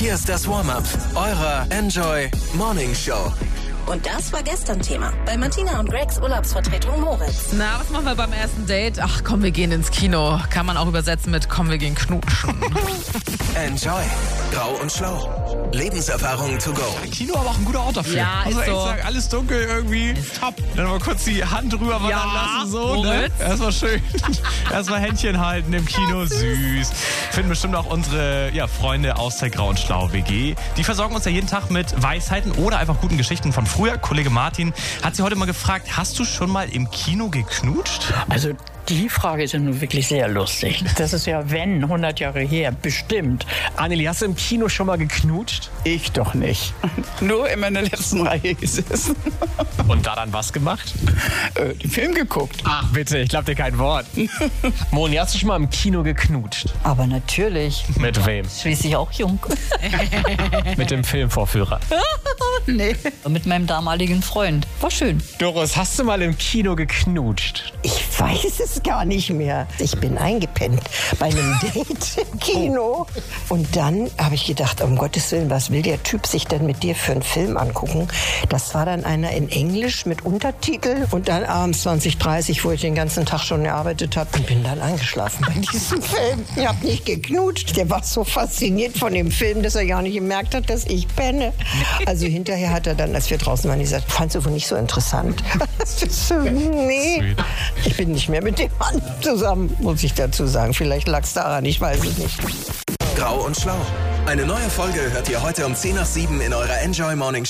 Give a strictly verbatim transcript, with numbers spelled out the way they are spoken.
Hier ist das Warm-up eurer Enjoy Morning Show. Und das war gestern Thema bei Martina und Gregs Urlaubsvertretung Moritz. Na, was machen wir beim ersten Date? Ach komm, wir gehen ins Kino. Kann man auch übersetzen mit komm, wir gehen knutschen. Enjoy. Grau und schlau. Lebenserfahrung to go. Kino aber auch ein guter Ort dafür. Ja, muss ist man echt so. sagen, alles dunkel irgendwie. Ist top. Dann mal kurz die Hand rüber wandern Ja, lassen. So, ne? Moritz. Erstmal schön. Erstmal Händchen halten im Kino. Süß. Finden bestimmt auch unsere ja, Freunde aus der Grau und Schlau W G. Die versorgen uns ja jeden Tag mit Weisheiten oder einfach guten Geschichten von früher. Kollege Martin hat sie heute mal gefragt, hast du schon mal im Kino geknutscht? Also die Frage ist ja nun wirklich sehr lustig. Das ist ja, wenn, hundert Jahre her, bestimmt. Anneli, hast du im Kino schon mal geknutscht? Ich doch nicht. Nur in meiner letzten Reihe gesessen. Und da dann was gemacht? Äh, den Film geguckt. Ach bitte, ich glaub dir kein Wort. Moni, hast du schon mal im Kino geknutscht? Aber natürlich. Mit wem? Schließlich auch jung. Mit dem Filmvorführer. Nee. Mit meinem damaligen Freund. War schön. Doris, hast du mal im Kino geknutscht? Ich weiß es gar nicht mehr. Ich bin eingepennt bei einem Date im Kino. Und dann habe ich gedacht, um Gottes Willen, was will der Typ sich denn mit dir für einen Film angucken? Das war dann einer in Englisch mit Untertitel. Und dann abends zwanzig, dreißig, wo ich den ganzen Tag schon gearbeitet habe, und bin dann eingeschlafen bei diesem Film. Ich habe nicht geknutscht. Der war so fasziniert von dem Film, dass er gar nicht gemerkt hat, dass ich penne. Also hinterher hat er dann, als wir draußen waren, gesagt, fandst du wohl nicht so interessant? Nee, ich bin nicht mehr mit dem Mann zusammen, muss ich dazu sagen. Vielleicht lag es daran, ich weiß es nicht. Grau und schlau. Eine neue Folge hört ihr heute um zehn nach sieben in eurer Enjoy Morning Show.